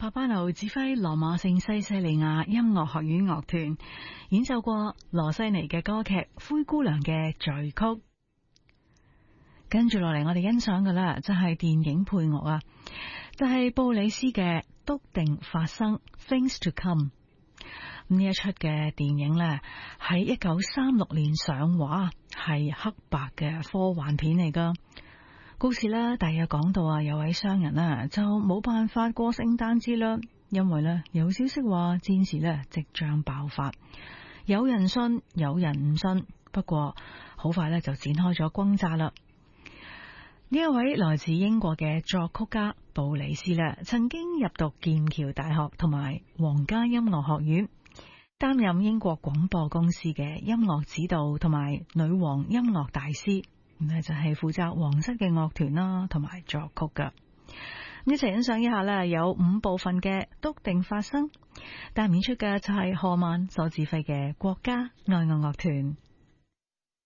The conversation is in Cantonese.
帕巴奴指揮羅馬聖西西里亞音樂學院樂團演奏過羅西尼嘅歌劇《灰姑娘》嘅序曲。跟住落嚟，我哋欣賞嘅啦，就係電影配樂啊，就係布里斯嘅《篤定發生》Things to Come。呢一出嘅電影呢，喺1936年上畫，係黑白嘅科幻片嚟噶。故事呢，大約講到有位商人呢，就冇辦法過聖誕節啦，因為呢，有消息話戰事呢即將爆發，有人信，有人唔信，不過好快呢就展開咗轟炸啦。呢一位來自英國嘅作曲家布里斯呢，曾經入讀劍橋大學同埋皇家音樂學院，擔任英國廣播公司嘅音樂指導同埋女王音樂大師，咁就係負責皇室嘅樂團啦，同埋作曲噶。一齊欣賞一下啦，有5部分嘅篤定發生，但演出嘅就係賀曼所指揮嘅國家愛樂樂團。